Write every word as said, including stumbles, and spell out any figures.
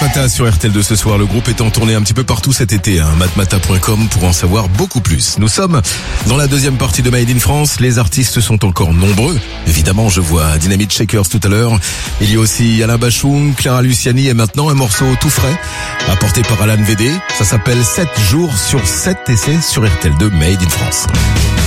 Matmata sur R T L deux ce soir. Le groupe est en tournée un petit peu partout cet été. Hein. matmata point com pour en savoir beaucoup plus. Nous sommes dans la deuxième partie de Made in France. Les artistes sont encore nombreux. Évidemment, je vois Dynamite Shakers tout à l'heure. Il y a aussi Alain Bachung, Clara Luciani et maintenant un morceau tout frais apporté par Alan V D. Ça s'appelle sept jours sur sept et c'est sur R T L deux Made in France.